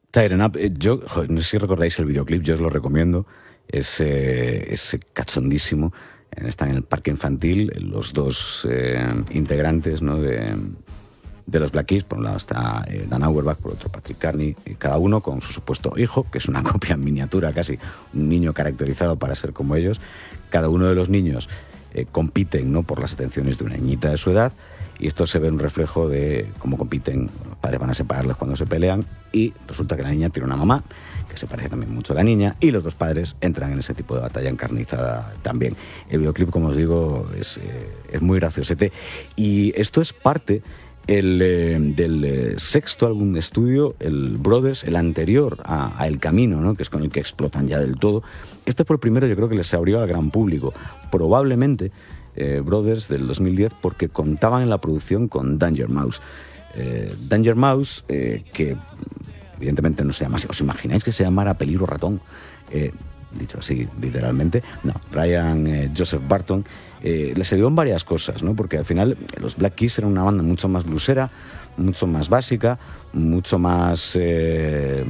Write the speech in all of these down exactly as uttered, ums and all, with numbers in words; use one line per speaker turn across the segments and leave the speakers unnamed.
Tighten Up, eh, yo, joder, no sé si recordáis el videoclip, yo os lo recomiendo, es, eh, es cachondísimo. Están en el parque infantil los dos eh, integrantes, ¿no?, de, de los Black Keys. Por un lado está eh, Dan Auerbach, por otro Patrick Carney, y cada uno con su supuesto hijo, que es una copia en miniatura, casi un niño caracterizado para ser como ellos. Cada uno de los niños eh, compiten, ¿no?, por las atenciones de una niñita de su edad, y esto se ve un reflejo de cómo compiten. Los padres van a separarlos cuando se pelean, y resulta que la niña tiene una mamá que se parece también mucho a la niña, y los dos padres entran en ese tipo de batalla encarnizada también. El videoclip, como os digo, es, eh, es muy graciosete, y esto es parte el, eh, del eh, sexto álbum de estudio, el Brothers, el anterior a, a El Camino, ¿no?, que es con el que explotan ya del todo. Este fue el primero, yo creo, que les abrió al gran público, probablemente eh, Brothers del dos mil diez, porque contaban en la producción con Danger Mouse. Eh, Danger Mouse, eh, que evidentemente no se llama así. ¿Os imagináis que se llamara Peligro Ratón? Eh, dicho así, literalmente. No, Brian eh, Joseph Barton eh, les ayudó en varias cosas, ¿no? Porque al final los Black Keys eran una banda mucho más bluesera, mucho más básica, mucho más eh,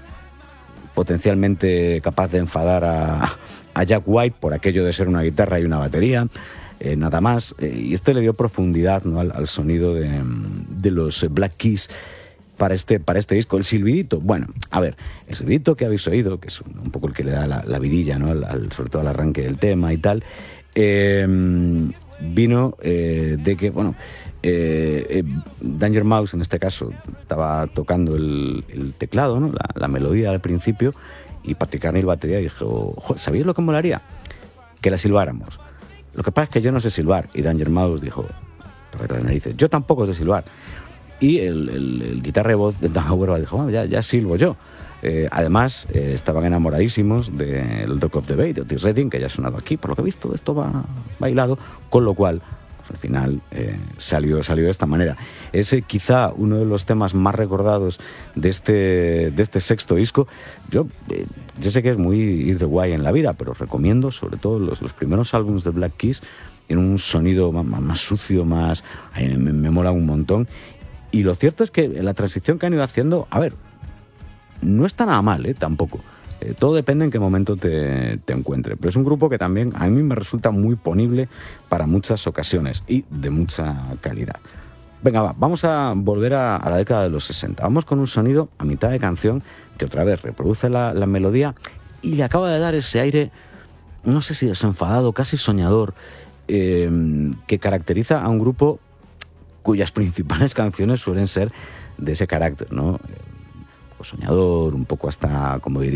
potencialmente capaz de enfadar a, a Jack White por aquello de ser una guitarra y una batería. Eh, nada más, eh, y este le dio profundidad, ¿no?, al, al sonido de, de los Black Keys para este, para este disco. El silbidito, bueno, a ver, el silbidito que habéis oído, que es un, un poco el que le da la, la vidilla, ¿no?, al, al, sobre todo al arranque del tema y tal, eh, vino eh, de que, bueno, eh, eh, Danger Mouse en este caso estaba tocando el, el teclado, ¿no?, la, la melodía al principio, y Patrick Carney, el batería, dijo: ¿sabéis lo que molaría? Que la silbáramos. Lo que pasa es que yo no sé silbar. Y Danger Mouse dijo: las narices, yo tampoco sé silbar. Y el, el, el guitarra de voz de Dan Auerbach dijo: bueno, ya, ya silbo yo. Eh, además, eh, estaban enamoradísimos del Dock of the Bay, de Otis Redding, que ya ha sonado aquí. Por lo que he visto, esto va bailado, con lo cual, pues, al final eh, salió, salió de esta manera. Es eh, quizá uno de los temas más recordados de este, de este sexto disco. Yo, eh, yo sé que es muy ir de guay en la vida, pero os recomiendo sobre todo los, los primeros álbumes de Black Keys. Tienen un sonido más, más sucio, más, ay, me, me mola un montón. Y lo cierto es que la transición que han ido haciendo, a ver, no está nada mal, ¿eh? Tampoco. Eh, todo depende en qué momento te, te encuentre. Pero es un grupo que también a mí me resulta muy ponible para muchas ocasiones y de mucha calidad. Venga, va, vamos a volver a, a la década de los sesenta. Vamos con un sonido a mitad de canción que otra vez reproduce la, la melodía y le acaba de dar ese aire, no sé si desenfadado, casi soñador, eh, que caracteriza a un grupo cuyas principales canciones suelen ser de ese carácter, ¿no? Soñador, un poco hasta, como diría